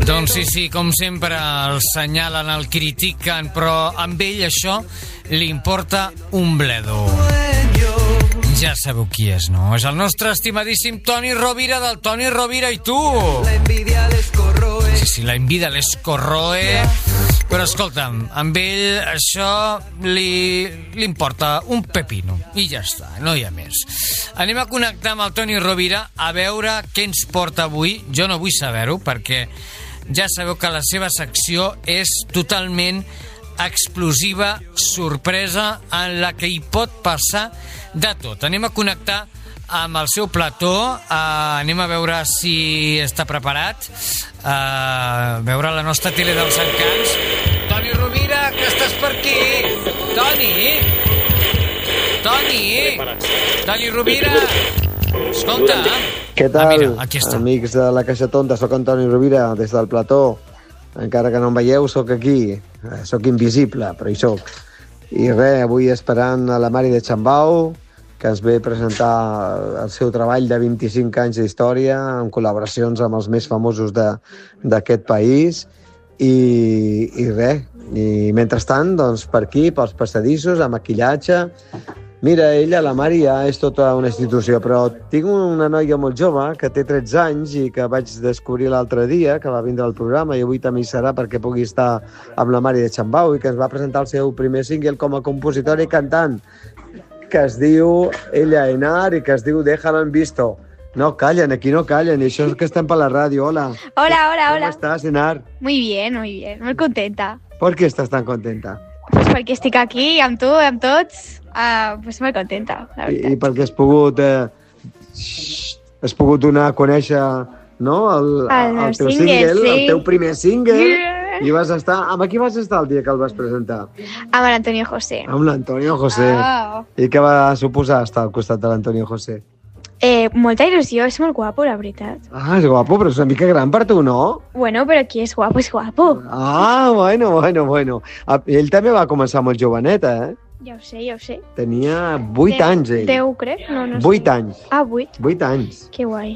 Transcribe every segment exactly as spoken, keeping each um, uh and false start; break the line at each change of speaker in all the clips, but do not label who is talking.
Doncs sí, sí, com sempre el senyalen, el critiquen, però amb ell això li importa un bledo. Ja sabeu qui és, no? És el nostre estimadíssim Toni Rovira, del Toni Rovira i tu. Sí, sí, la envidia les corroe. Però escolta'm, amb ell això li, li importa un pepino. I ja està, no hi ha més. Anem a connectar amb el Toni Rovira a veure què ens porta avui. Jo no vull saber-ho perquè ja sabeu que la seva secció és totalment explosiva, sorpresa, en la que hi pot passar de tot. Anem a connectar amb el seu plató, uh, anem a veure si està preparat, uh, a veure la nostra tele dels encants. Toni Rovira, que estàs per aquí? Toni? Toni? Toni Rovira? Escolta.
Què tal,
ah, mira, aquí està.
Amics de la Caixa Tonta? Soc en Toni Rovira, des del plató. Encara que no em veieu, sóc aquí. Sóc invisible, però hi sóc. I res, avui esperant a la Mari de Xambau, que ens ve a presentar el seu treball de vint-i-cinc anys d'història, amb col·laboracions amb els més famosos d'aquest país. I, i res, i mentrestant, doncs, per aquí, pels passadissos, amb maquillatge. Mira, ella, la Mari, ja és tota una institució, però tinc una noia molt jove que té tretze anys i que vaig descobrir l'altre dia, que va vindre al programa, i avui també hi serà perquè pugui estar amb la Mari de Xambau, i que ens va presentar el seu primer single com a compositora i cantant, que es diu Ella Enar i que es diu Déjalo en Visto. No callen, aquí no callen, i això és que estem per la ràdio. Hola.
Hola, hola, hola.
¿Cómo estás, Enar?
Muy bien, muy bien, muy contenta.
¿Por qué estás tan contenta?
Pues perquè estic aquí amb tu, amb tots, uh, pues molt contenta, la
I,
veritat.
i perquè has pogut eh, has pogut donar a conèixer, no, el,
El meu
el teu
single,
single,
sí.
el teu primer single,
Yeah.
i vas estar... Amb qui vas estar el dia que el vas presentar?
Amb l'Antonio José.
Amb l'Antonio José.
Oh.
I què va suposar estar al costat de l'Antonio José?
Eh, molta il·lusió, és molt guapo, la veritat.
Ah, és guapo, però és una mica gran per tu, no?
Bueno, però qui és guapo és guapo.
Ah, bueno, bueno, bueno. Ah, ell també va començar molt jovenet, eh?
Ja ho sé, ja ho sé.
Tenia vuit
Deu-
anys, ell.
Deu, crec? No, no sé.
Vuit anys.
Ah, vuit.
Vuit anys.
Que guai.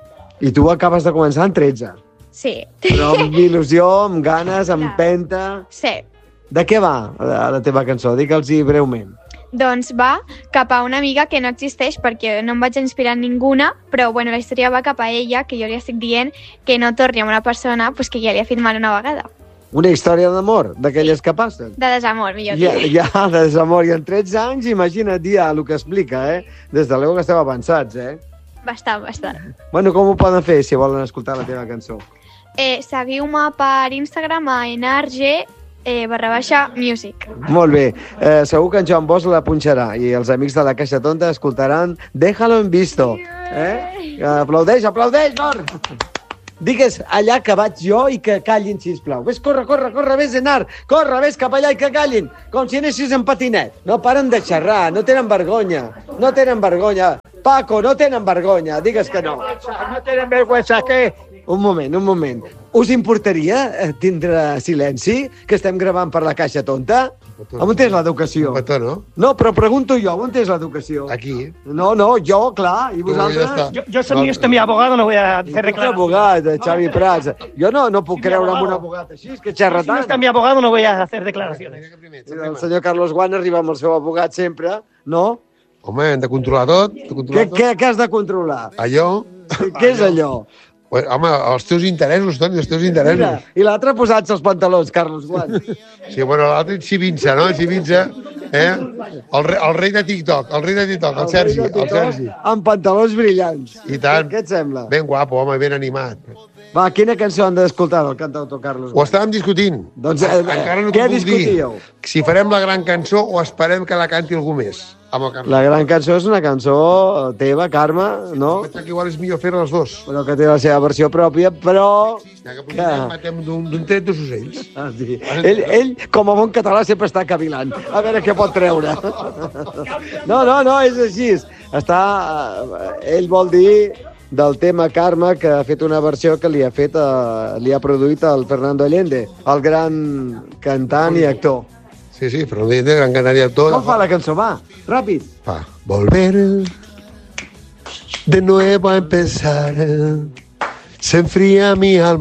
I tu acabes de començar en tretze.
Sí.
Però amb il·lusió, amb ganes, amb
Clar.
penta...
Sí.
De què va la, la teva cançó? Digue'ls-hi breument.
Doncs va cap a una amiga que no existeix perquè no em vaig inspirar en ninguna, però bueno, la història va cap a ella, que jo li estic dient que no torni amb una persona pues, que ja li ha fet mal una vegada.
Una història d'amor, d'aquelles que passen.
De desamor, millor
Ja,
dit.
ja, de desamor. I en tretze anys, imagina't ja el que explica, eh? Des de l'eu que esteu avançats, eh?
Bastant, bastant.
Bueno, com ho poden fer si volen escoltar la teva cançó?
Eh, seguiu-me per Instagram a enarg eh, barra baixa music.
Molt bé. Eh, segur que en Joan Bosch la punxarà i els amics de la Caixa Tonta escoltaran Déjalo en Visto. Eh? Aplaudeix, aplaudeix, Nor! Digues allà que vaig jo i que callin, sisplau. Ves, corre, corre, corre, ves, Enar. Corre, ves cap allà i que callin. Com si anessis en patinet. No paren de xerrar, no tenen vergonya. No tenen vergonya. Paco, no tenen vergonya. Digues que no. No tenen vergüenza, què? Un moment, un moment. Us importaria eh, tindre silenci, que estem gravant per la Caixa Tonta? On és l'educació?
Un petó, no?
No, però pregunto jo, on és l'educació?
Aquí.
No, no, jo, clar, i
Tu, ja
vosaltres?
està.
Yo, yo soy este mi abogado, no voy a hacer
Un
reclamaciones.
abogat, eh, Xavi Prats. Jo no, no puc
Sí, mi
creure en un
abogado.
abogat així, és que xerra
Si no
tant.
está mi abogado, no voy a hacer declaraciones.
El senyor Carlos Guan arriba amb el seu abogat sempre, no?
Home, hem de controlar tot. De
Què,
controlar tot.
què, què has de controlar?
Allò...
Què és allò?
Home, els teus interessos, Toni, els teus
Mira,
interessos.
i l'altre posats els pantalons, Carlos Guan.
Sí, bueno, l'altre Xivinça, no? Xivinça, eh? El, re, el rei de TikTok, el rei de TikTok, el Sergi, el Sergi.
Amb pantalons brillants.
I tant.
Què et sembla?
Ben guapo, home, ben animat.
Va, quina cançó han d'escoltar del cantautor Carlos
Ho
Guan?
estàvem discutint.
Doncs, eh,
Encara no
què
t'ho puc dir.
discutíeu?
Si farem la gran cançó o esperem que la canti algú més. Amb el Carlos.
La gran cançó és una cançó teva, Carme, no?
Pensa que igual és millor fer les dos.
Però que té la seva versió pròpia, però...
Ja que potser matem d'un d'un tret dos ocells.
Ah, sí. Ell, ell, com a bon català, sempre està cavilant. A veure què pot treure. No, no, no, és així. Està... eh, Ell vol dir del tema Carme, que ha fet una versió que li ha fet, eh, li ha produït el Fernando Allende, el gran cantant i actor.
Sí, sí, Fernando Allende, gran cantant i actor.
Com fa la cançó? Va, ràpid.
Va, volver de nuevo a empezar. Se enfría mi alma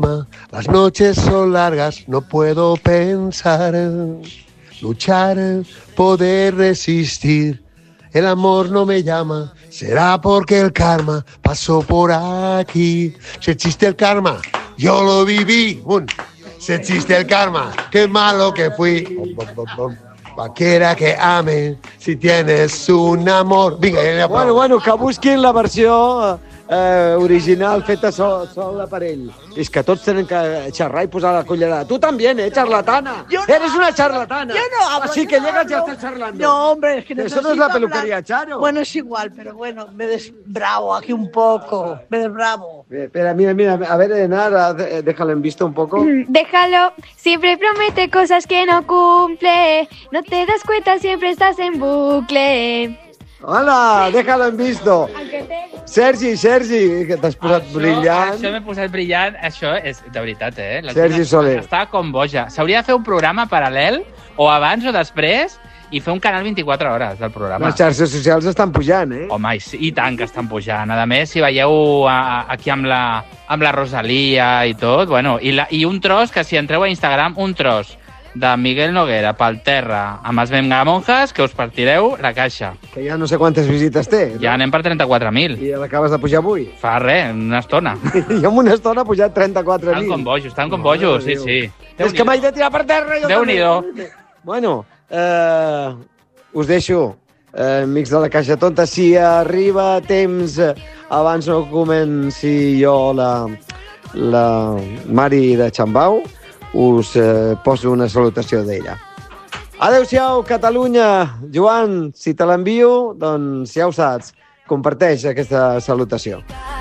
Las noches son largas, no puedo pensar, luchar, poder resistir. El amor no me llama, será porque el karma pasó por aquí. Si existe el karma, yo lo viví. Un. Si existe el karma, qué malo que fui. Cualquiera que ame, si tienes un amor... Vinga, ja
Bueno, bueno, que busquin la versió eh, original feta sol, sol d'aparell. És que tots tenen que xerrar i posar la collera. Tu també, eh, charlatana.
Yo no
Eres una
hablo,
charlatana.
yo no hablo,
Así
yo
que
no
llegas y ya
hablo.
estás charlando.
No, hombre, es que
Eso
necesito
no es la
hablar.
peluquería, Charo.
Bueno, es igual, pero bueno, me desbravo aquí un poco, me desbravo.
Eh, Espera, mira, mira, a ver, Enar, eh, déjalo en visto un poco.
Déjalo, siempre promete cosas que no cumple. No te das cuenta, siempre estás en bucle.
Hola, déjalo en visto. Sergi, Sergi, que t'has posat
Això,
brillant.
això m'he posat brillant, això és de veritat, eh? La
Sergi
gent
Soler.
està com boja. S'hauria de fer un programa paral·lel, o abans o després, i fer un canal vint-i-quatre hores del programa.
Les xarxes socials estan pujant, eh?
Home, i, i tant que estan pujant. A més, si veieu a, a, aquí amb la, amb la Rosalia i tot, bueno, i, la, i un tros, que si entreu a Instagram, un tros de Miguel Noguera pel terra amb els Vengamonjas, que us partireu la caixa.
Que ja no sé quantes visites té.
Ja anem per trenta-quatre mil.
I l'acabes de pujar avui.
Fa res, una estona.
I en una estona ha pujat trenta-quatre mil.
Estan com bojos, estan com bojos, sí, sí.
És que m'haig de tirar per terra. jo
Déu-n'hi-do.
també. Bueno, eh, us deixo, eh, amics de la Caixa Tonta, si arriba temps eh, abans no comenci jo la, la Mari de Xambau, us eh, poso una salutació d'ella. Adéu-siau, Catalunya. Joan, si te l'envio, doncs ja ho saps, comparteix aquesta salutació.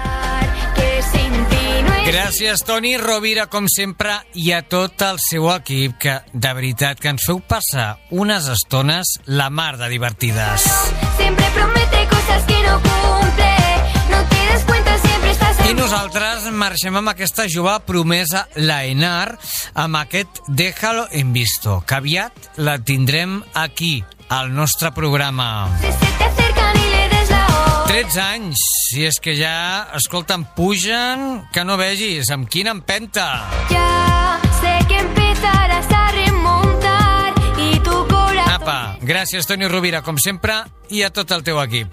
Gràcies, Toni Rovira, com sempre, i a tot el seu equip, que de veritat que ens feu passar unes estones la mar de divertides.
Siempre promete cosas que no cumple. No te das cuenta, siempre estás en...
I nosaltres marxem amb aquesta jove promesa, la Enar, amb aquest Déjalo en visto, que aviat la tindrem aquí, al nostre programa.
Se te acercan y le des la hora.
tretze anys, si és que ja, escolta'm, pugen, que no vegis, amb quina empenta.
Ya sé que empezarás a remontar y tu corazón...
Apa, gràcies, Toni Rovira, com sempre, i a tot el teu equip.